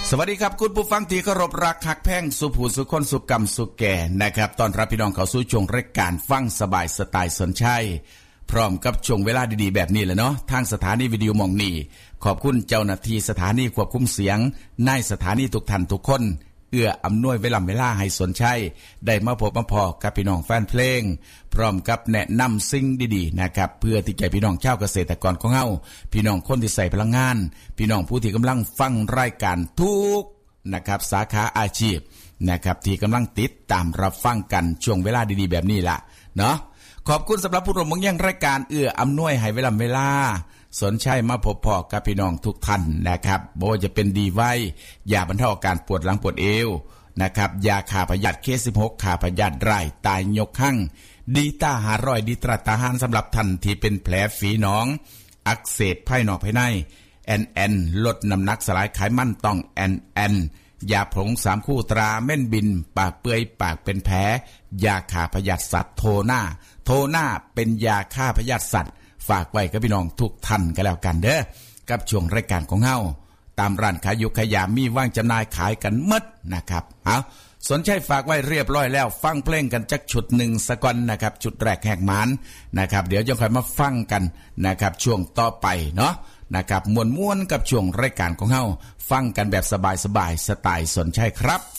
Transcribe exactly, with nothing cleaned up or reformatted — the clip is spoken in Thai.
สวัสดีครับคุณผู้ฟังที่เคารพรักฮักแพ่งสุภูสุคนสุกรรมสุแก่นะครับตอนรับพี่น้องเข้าสู่ช่วงรายการฟังสบายสไตล์สนชัยพร้อมกับช่วงเวลาดีๆแบบนี้แหละเนาะทางสถานีวิทยุหม่องนี้ขอบคุณเจ้าหน้าที่สถานีควบคุมเสียงในสถานีทุกท่านทุกคนเอื้ออำนวยเวลาเวลาให้สนชัยได้มาพบมาพอกับพี่น้องแฟนเพลงพร้อมกับแนะนำสิ่งดีๆนะครับเพื่อที่จะพี่น้องชาวเกษตรกรของเฮาพี่น้องคนที่ใส่พลังงานพี่น้องผู้ที่กำลังฟังรายการทุกนะครับสาขาอาชีพนะครับที่กำลังติดตามรับฟังกันช่วงเวลาดีๆแบบนี้ล่ะเนาะขอบคุณสำหรับผู้ร่วมมือยังรายการเอื้ออำนวยให้เวลาเวลาสนชัยมาพบพอกับพี่น้องทุกท่านนะครับบ่ว่าจะเป็นดีไว้ยาบรรเทาอาการปวดหลังปวดเอวนะครับยาขาพยาธิเคสิบหกขาพยาธิไร่ตายยกหั่งดีตาหารอยดีตราตาหารสำหรับท่านที่เป็นแผลฝีหนองอักเสบภายนอกภายในแอนแอนลดน้ำหนักสลายไขมันต้องแอนแอนยาผงสามคู่ตราเม่นบินปากเปื่อยปากเป็นแผลยาฆ่าพยาธิสัตว์โทน่าโทน่าเป็นยาฆ่าพยาธิสัตว์ฝากไว้กับพี่น้องทุกท่านกันแล้วกันเด้อกับช่วงรายการของเฮาตามร้านขายยุขายามีว่างจำหน่ายขายกันหมดนะครับเอาสนใจฝากไว้เรียบร้อยแล้วฟังเพลงกันจักชุดหนึ่งสักก่อนนะครับชุดแรกแหกหมานนะครับเดี๋ยวจะค่อยมาฟังกันนะครับช่วงต่อไปเนาะนะครับม่วนๆกับช่วงรายการของเฮาฟังกันแบบสบายๆสไตล์สนใจครับ